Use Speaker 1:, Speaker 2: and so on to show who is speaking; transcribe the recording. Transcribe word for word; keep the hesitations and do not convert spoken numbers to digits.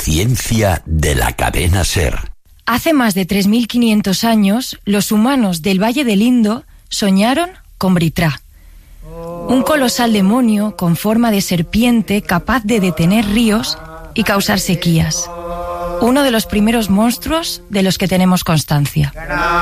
Speaker 1: ciencia de la cadena SER.
Speaker 2: Hace más de tres mil quinientos años, los humanos del Valle del Indo soñaron con Britra, un colosal demonio con forma de serpiente capaz de detener ríos y causar sequías. Uno de los primeros monstruos de los que tenemos constancia.